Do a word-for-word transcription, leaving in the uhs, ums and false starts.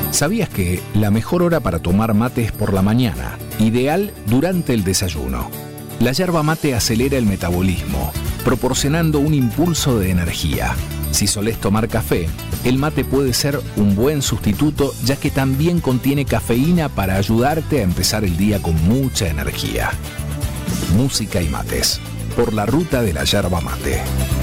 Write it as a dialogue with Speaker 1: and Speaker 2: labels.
Speaker 1: ¿Sabías que la mejor hora para tomar mate es por la mañana? Ideal durante el desayuno. La yerba mate acelera el metabolismo, proporcionando un impulso de energía. Si solés tomar café, el mate puede ser un buen sustituto, ya que también contiene cafeína para ayudarte a empezar el día con mucha energía. Música y mates, por la ruta de la yerba mate.